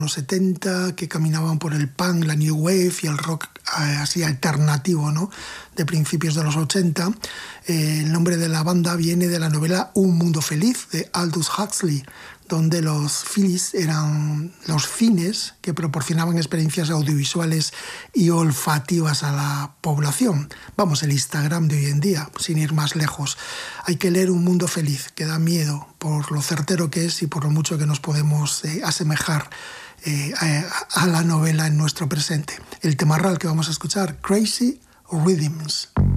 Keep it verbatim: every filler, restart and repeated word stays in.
los setenta, que caminaban por el punk, la new wave y el rock eh, así alternativo, ¿no?, de principios de los ochenta. Eh, el nombre de la banda viene de la novela Un mundo feliz de Aldous Huxley, donde los Phillies eran los cines que proporcionaban experiencias audiovisuales y olfativas a la población. Vamos, el Instagram de hoy en día, sin ir más lejos. Hay que leer Un mundo feliz, que da miedo por lo certero que es y por lo mucho que nos podemos eh, asemejar eh, a, a la novela en nuestro presente. El temarral que vamos a escuchar, Crazy Rhythms.